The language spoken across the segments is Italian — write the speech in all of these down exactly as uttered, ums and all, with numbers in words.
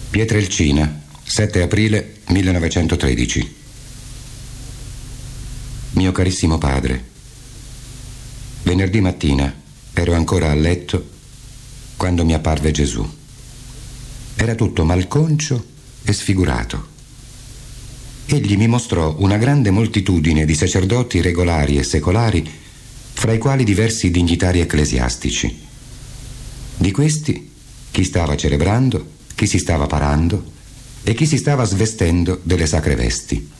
Pietrelcina, sette aprile millenovecentotredici. Mio carissimo padre, venerdì mattina ero ancora a letto quando mi apparve Gesù. Era tutto malconcio e sfigurato. Egli mi mostrò una grande moltitudine di sacerdoti regolari e secolari, fra i quali diversi dignitari ecclesiastici. Di questi, chi stava celebrando, chi si stava parando e chi si stava svestendo delle sacre vesti.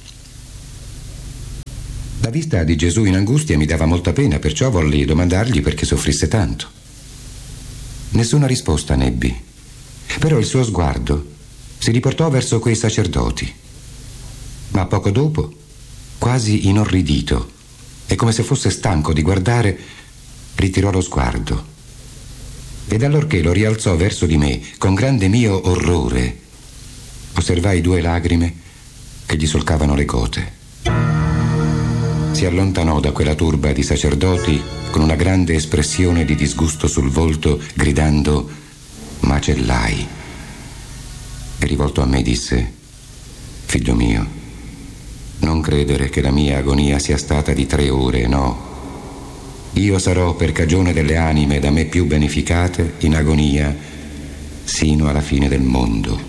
La vista di Gesù in angustia mi dava molta pena, perciò volli domandargli perché soffrisse tanto. Nessuna risposta nebbi, però il suo sguardo si riportò verso quei sacerdoti, ma poco dopo, quasi inorridito e come se fosse stanco di guardare, ritirò lo sguardo. Ed allorché lo rialzò verso di me con grande mio orrore, osservai due lagrime che gli solcavano le gote. Si allontanò da quella turba di sacerdoti con una grande espressione di disgusto sul volto, gridando «Macellai!» e rivolto a me disse: «Figlio mio, non credere che la mia agonia sia stata di tre ore, no. Io sarò, per cagione delle anime da me più beneficate, in agonia sino alla fine del mondo.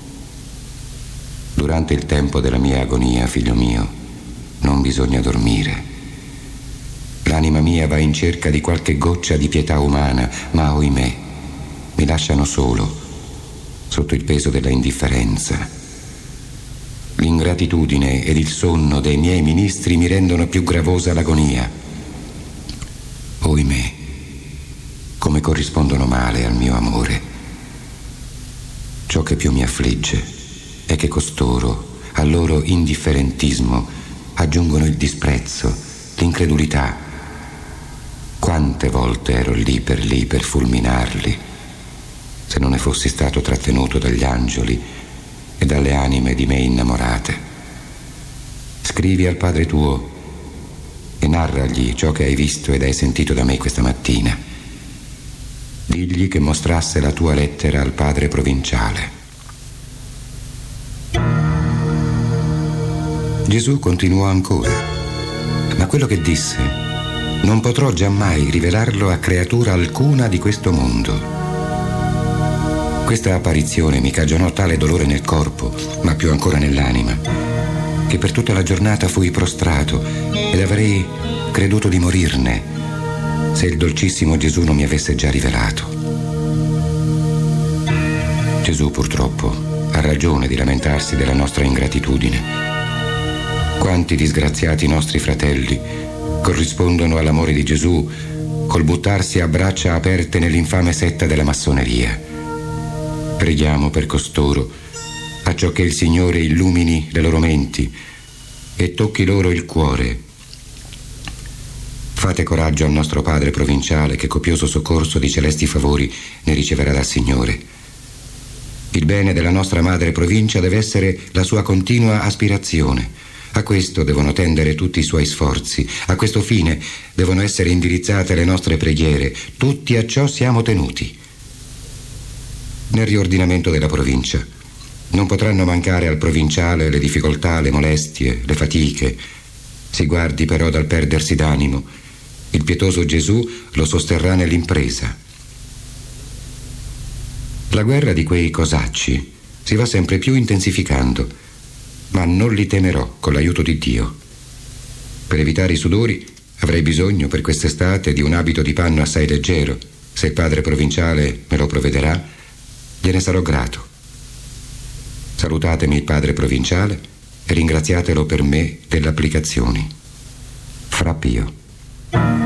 Durante il tempo della mia agonia, figlio mio, non bisogna dormire. L'anima mia va in cerca di qualche goccia di pietà umana, ma oimè, mi lasciano solo sotto il peso della indifferenza. L'ingratitudine ed il sonno dei miei ministri mi rendono più gravosa l'agonia. Oimè, come corrispondono male al mio amore. Ciò che più mi affligge è che costoro, al loro indifferentismo, aggiungono il disprezzo, l'incredulità. Quante volte ero lì per lì per fulminarli, se non ne fossi stato trattenuto dagli angeli e dalle anime di me innamorate. Scrivi al padre tuo e narragli ciò che hai visto ed hai sentito da me questa mattina. Digli che mostrasse la tua lettera al padre provinciale». Gesù continuò ancora: «Ma quello che disse non potrò giammai rivelarlo a creatura alcuna di questo mondo». Questa apparizione mi cagionò tale dolore nel corpo, ma più ancora nell'anima, che per tutta la giornata fui prostrato ed avrei creduto di morirne se il dolcissimo Gesù non mi avesse già rivelato. Gesù purtroppo ha ragione di lamentarsi della nostra ingratitudine. Quanti disgraziati nostri fratelli corrispondono all'amore di Gesù col buttarsi a braccia aperte nell'infame setta della massoneria. Preghiamo per costoro, acciò che il Signore illumini le loro menti e tocchi loro il cuore. Fate coraggio al nostro Padre provinciale, che copioso soccorso di celesti favori ne riceverà dal Signore. Il bene della nostra madre provincia deve essere la sua continua aspirazione. A questo devono tendere tutti i suoi sforzi, a questo fine devono essere indirizzate le nostre preghiere, tutti a ciò siamo tenuti. Nel riordinamento della provincia non potranno mancare al provinciale le difficoltà, le molestie, le fatiche. Si guardi però dal perdersi d'animo. Il pietoso Gesù lo sosterrà nell'impresa. La guerra di quei cosacci si va sempre più intensificando, ma non li temerò con l'aiuto di Dio. Per evitare i sudori avrei bisogno per quest'estate di un abito di panno assai leggero. Se il padre provinciale me lo provvederà, gliene sarò grato. Salutatemi il padre provinciale e ringraziatelo per me delle applicazioni. Fra Pio.